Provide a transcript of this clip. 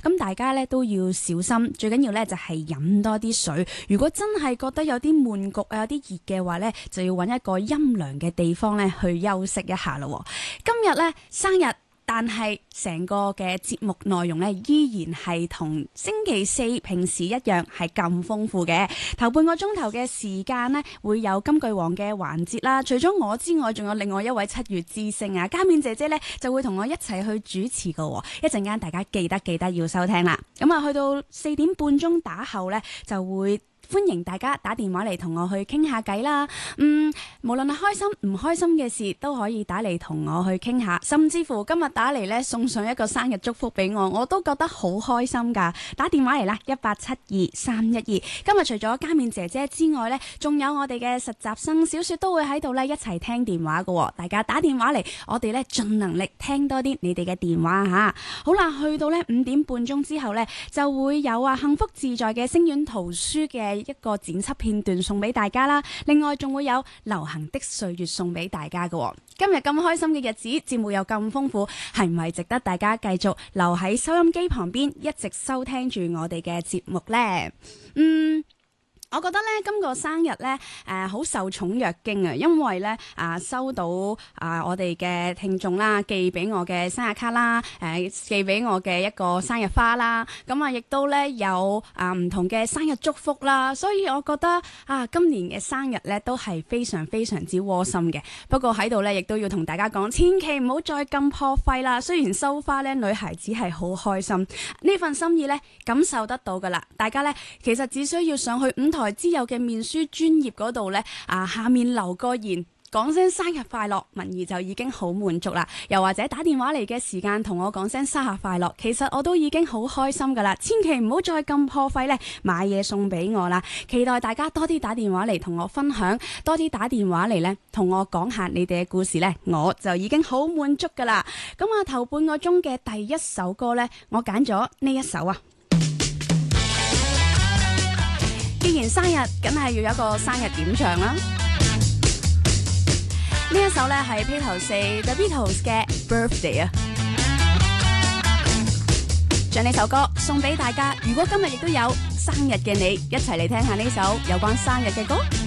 咁大家咧都要小心，最緊要咧就係飲多啲水。如果真係覺得有啲悶焗啊、有啲熱嘅話咧，就要揾一個陰涼嘅地方咧去休息一下咯。今日咧生日，但係成個嘅節目內容咧依然係同星期四平時一樣係咁豐富嘅。頭半個鐘頭嘅時間呢，會有金句王嘅環節啦。除咗我之外，仲有另外一位七月之星啊，嘉冕姐姐呢就會同我一齊去主持㗎。一陣間大家記得要收聽啦。咁啊，去到4點半鐘打後呢，就會歡迎大家打電話嚟同我去傾下偈啦。無論係開心唔開心嘅事，都可以打嚟同我去傾下。甚至乎今日打嚟咧，送上一個生日祝福俾我，我都覺得好開心噶。打電話嚟啦，1872-312。今日除咗嘉冕姐姐之外咧，仲有我哋嘅實習生小雪都會喺度咧一齊聽電話噶。大家打電話嚟，我哋咧盡能力聽多啲你哋嘅電話吓。好啦，去到咧5點半鐘之後咧，就會有幸福自在嘅星苑圖書嘅一個剪輯片段送俾大家啦，另外仲會有流行的歲月送俾大家嘅。今日咁開心嘅日子，節目又咁豐富，係唔係值得大家繼續留喺收音機旁邊，一直收聽住我哋嘅節目呢？我覺得咧今個生日咧好受寵若驚啊，因為咧收到我哋嘅聽眾啦寄俾我嘅生日卡啦，寄俾我嘅一個生日花啦，咁啊亦都咧有唔同嘅生日祝福啦，所以我覺得今年嘅生日咧都係非常非常之窩心嘅。不過喺度咧亦都要同大家講，千祈唔好再咁破費啦。雖然收花咧女孩子係好開心，呢份心意咧感受得到噶啦。大家咧其實只需要上去5台之友嘅面書專頁嗰度呢，下面留個言，講聲生日快樂，文怡就已經好滿足啦。又或者打電話嚟嘅時間同我講聲生日快樂，其實我都已經好開心噶啦。千祈唔好再咁破費呢，買嘢送俾我啦。期待大家多啲打電話嚟同我分享，多啲打電話嚟呢，同我講下你哋嘅故事呢，我就已經好滿足噶啦。咁頭半個鐘嘅第一首歌呢，我揀咗呢一首啊。既然生日，梗係要有一個生日點唱啦。呢一首咧係披頭四 The Beatles 嘅 Birthday 啊，將呢首歌送俾大家。如果今日亦都有生日嘅你，一齊嚟聽下呢首有關生日嘅歌。